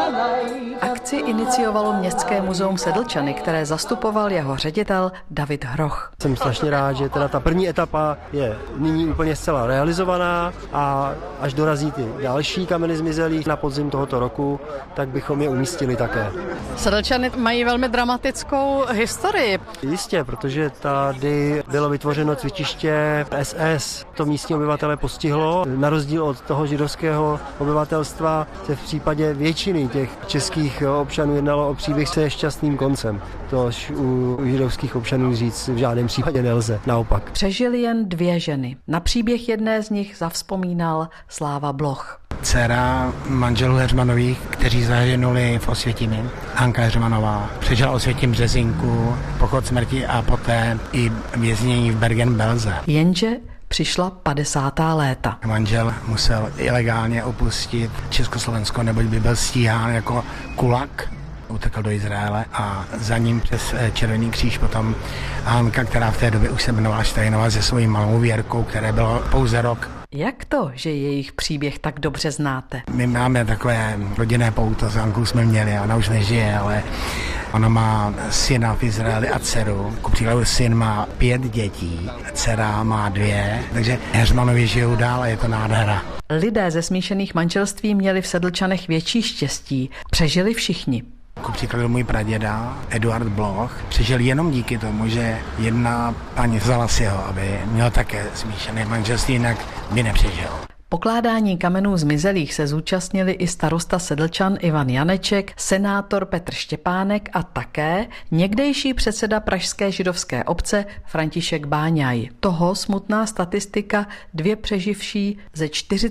Akci iniciovalo Městské muzeum Sedlčany, které zastupoval jeho ředitel David Hroch. Jsem strašně rád, že teda ta první etapa je nyní úplně zcela realizovaná a až dorazí ty další kameny zmizelých na podzim tohoto roku, tak bychom je umístili také. Sedlčany mají velmi dramatickou historii. Jistě, protože tady bylo vytvořeno cvičiště SS. To místní obyvatele postihlo. Na rozdíl od toho židovského obyvatelstva se v případě většiny těch českých občanů jednalo o příběh se šťastným koncem. Tož u židovských občanů říct v žádném případě nelze, naopak. Přežili jen 2 ženy. Na příběh jedné z nich zavzpomínal Sláva Bloch. Dcera manželů Heřmanových, kteří zahynuli v Osvětimi, Hanka Heřmanová, přežila Osvětim Březinku, pochod smrti a poté i věznění v Bergen-Belsen. Jenže přišla 50. léta. Manžel musel ilegálně opustit Československo, neboť by byl stíhán jako kulak. Utekl do Izraele a za ním přes Červený kříž potom Hanka, která v té době už se jmenovala Štajnová se svojí malou Věrkou, které bylo pouze rok. Jak to, že jejich příběh tak dobře znáte? My máme takové rodinné pouto, s Hankou jsme měli, ona už nežije, ale ona má syna v Izraeli a dceru. Ku příkladu syn má 5 dětí, dcera má 2, takže Heřmanovi žijou dál a je to nádhera. Lidé ze smíšených manželství měli v Sedlčanech větší štěstí. Přežili všichni. Ku příkladu můj praděda Eduard Bloch přežil jenom díky tomu, že jedna paní vzala si ho, aby měl také smíšené manželství, jinak by nepřežil. Pokládání kamenů zmizelých se zúčastnili i starosta Sedlčan Ivan Janeček, senátor Petr Štěpánek a také někdejší předseda pražské židovské obce František Báňaj. Toho smutná statistika 2 přeživší ze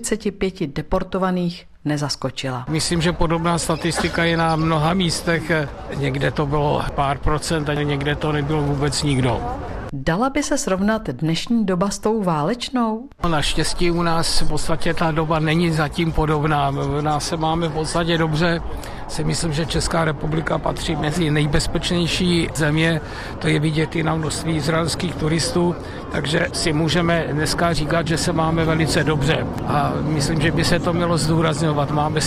45 deportovaných nezaskočila. Myslím, že podobná statistika je na mnoha místech. Někde to bylo pár procent a někde to nebylo vůbec nikdo. Dala by se srovnat dnešní doba s tou válečnou? Naštěstí u nás v podstatě ta doba není zatím podobná. U nás se máme v podstatě dobře. Si myslím, že Česká republika patří mezi nejbezpečnější země. To je vidět i na množství izraelských turistů. Takže si můžeme dneska říkat, že se máme velice dobře. A myslím, že by se to mělo zdůrazňovat. Máme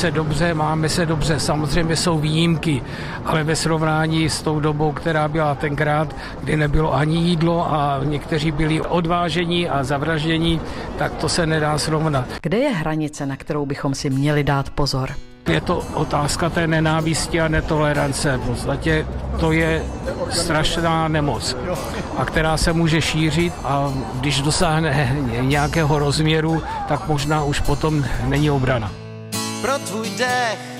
se dobře. Samozřejmě jsou výjimky, ale ve srovnání s tou dobou, která byla tenkrát, kdy nebylo ani jídlo a někteří byli odváženi a zavražděni, tak to se nedá srovnat. Kde je hranice, na kterou bychom si měli dát pozor? Je to otázka té nenávisti a netolerance. V podstatě to je strašná nemoc, a která se může šířit a když dosáhne nějakého rozměru, tak možná už potom není obrana. Pro tvůj dech